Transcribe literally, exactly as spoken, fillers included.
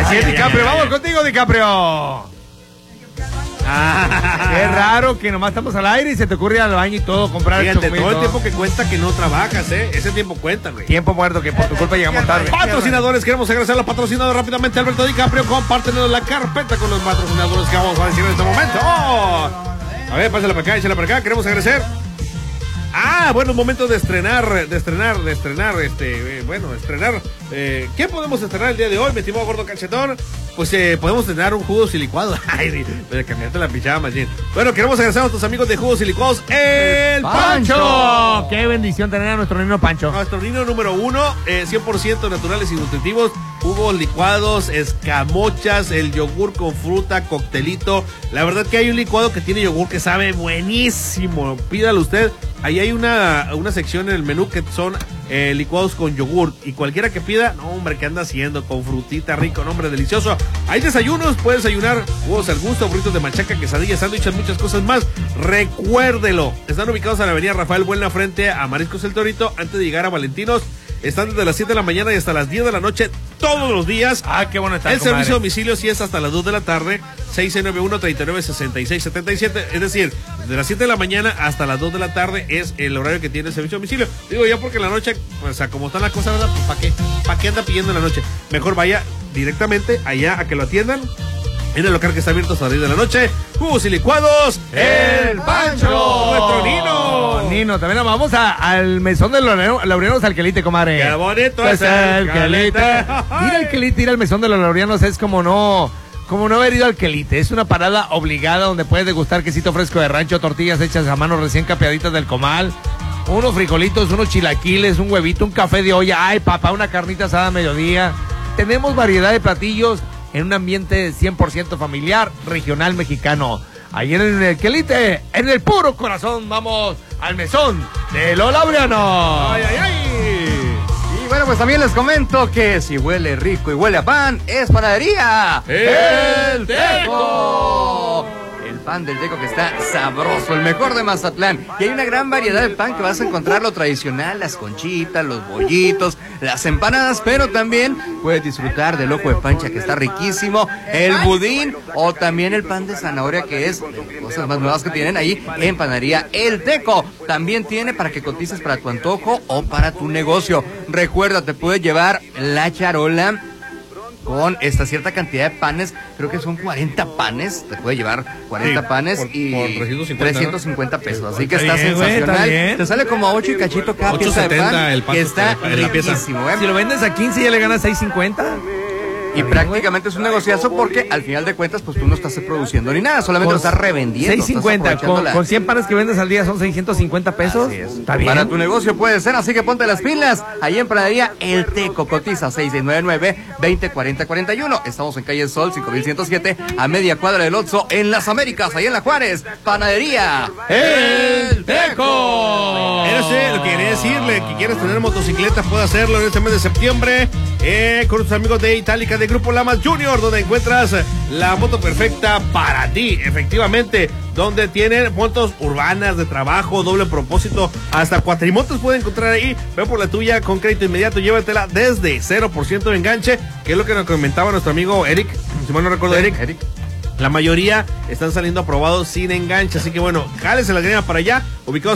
Así es, ay, DiCaprio. ay, ay, Vamos ay. contigo, DiCaprio. Ah. Qué raro que nomás estamos al aire y se te ocurre ir al baño y todo, comprar el Fíjate, todo el chocomil, tiempo que cuenta que no trabajas, ¿eh? Ese tiempo cuenta, güey. Tiempo muerto, que por tu culpa llegamos tarde. Patrocinadores, queremos agradecer a los patrocinadores rápidamente. Alberto DiCaprio, compártenos la carpeta con los patrocinadores que vamos a decir en este momento. Oh. A ver, pásala para acá, échala para acá. Queremos agradecer. Ah, bueno, momento de estrenar, de estrenar, de estrenar, este, eh, bueno, estrenar. Eh, ¿Qué podemos estrenar el día de hoy, mi estimado gordo cachetón? Pues eh, podemos estrenar un jugos y licuados. Ay, de cambiarte la pijama, Jim. Bueno, queremos agradecer a nuestros amigos de Jugos y Licuados, El Pancho. ¡Pancho! ¡Qué bendición tener a nuestro niño Pancho! Nuestro niño número uno, eh, cien por ciento naturales y nutritivos, jugos licuados, escamochas, el yogur con fruta, coctelito. La verdad que hay un licuado que tiene yogur que sabe buenísimo. Pídalo usted. Ahí hay una, una sección en el menú que son eh, licuados con yogur. Y cualquiera que pida, no hombre, ¿qué anda haciendo? Con frutita rico, no hombre, delicioso. Hay desayunos, puedes desayunar huevos al gusto, burritos de machaca, quesadillas, sándwiches, muchas cosas más. Recuérdelo. Están ubicados en la avenida Rafael Buena frente a Mariscos El Torito, antes de llegar a Valentinos. Están desde las siete de la mañana y hasta las diez de la noche todos los días. Ah, qué bueno está. El comadre. servicio de domicilio sí es hasta las dos de la tarde, seis nueve uno, tres nueve, seis seis siete siete. Es decir, desde las siete de la mañana hasta las dos de la tarde es el horario que tiene el servicio de domicilio. Digo, ya porque en la noche, o sea, como están las cosas, ¿verdad? ¿Para qué? ¿Para qué anda pidiendo en la noche? Mejor vaya directamente allá a que lo atiendan. En el local que está abierto hasta las diez de la noche. Jugos y licuados, El Pancho. Nuestro Nino. Nino, también nos vamos a, al mesón de los Laureanos Laureanos Alquelite, comadre. Qué bonito Pues es el Alquelite. Quelite. Ir al Quelite, ir al mesón de los Laureanos es como no, como no haber ido al Quelite. Es una parada obligada donde puedes degustar quesito fresco de rancho, tortillas hechas a mano recién capeaditas del comal, unos frijolitos, unos chilaquiles, un huevito, un café de olla, ay papá, una carnita asada a mediodía. Tenemos variedad de platillos en un ambiente cien por ciento familiar, regional mexicano. Ahí en el Quelite, en el puro corazón, vamos al mesón de los Laureanos. Ay, ay, ay. Y bueno, pues también les comento que si huele rico y huele a pan, es panadería El Teco. El pan del Teco que está sabroso, el mejor de Mazatlán. Y hay una gran variedad de pan que vas a encontrar, lo tradicional, las conchitas, los bollitos, las empanadas, pero también puedes disfrutar del ojo de pancha que está riquísimo, el budín o también el pan de zanahoria que es de cosas más nuevas que tienen ahí en panadería El Teco. También tiene para que cotices para tu antojo o para tu negocio. Recuerda, te puedes llevar la charola con esta cierta cantidad de panes, creo que son cuarenta panes, te puede llevar cuarenta Sí, panes por- y por trescientos cincuenta, trescientos cincuenta pesos, así que Está está bien, güey, está sensacional. bien. Te sale como a ocho y cachito cada ocho pieza de setenta pan, el pan que está en la pieza. riquísimo, ¿eh? Si lo vendes a quince ya le ganas seis cincuenta. Y prácticamente es un negociazo porque al final de cuentas pues tú no estás produciendo ni nada, solamente lo estás revendiendo. seis estás cincuenta, aprovechando con, la- con cien panes que vendes al día son seiscientos cincuenta pesos. Así es. Está bien. Para tu negocio puede ser, así que ponte las pilas. Ahí en Panadería El Teco, cotiza seis nueve nueve, veinte cuarenta cuarenta y uno. Estamos en calle Sol cinco mil ciento siete, a media cuadra del Oxxo, en Las Américas, ahí en La Juárez. Panadería El Teco. Eso sí, lo que quería decirle, que quieres tener motocicletas, puede hacerlo en este mes de septiembre eh, con tus amigos de Itálica de Grupo Lamas Junior, donde encuentras la moto perfecta para ti, efectivamente, donde tienen motos urbanas de trabajo, doble propósito, hasta cuatrimotos pueden encontrar ahí. Ve por la tuya con crédito inmediato, llévatela desde cero por ciento de enganche, que es lo que nos comentaba nuestro amigo Eric, si mal no recuerdo, Eric. Eric. La mayoría están saliendo aprobados sin enganche, así que bueno, jálese la greña para allá, ubicados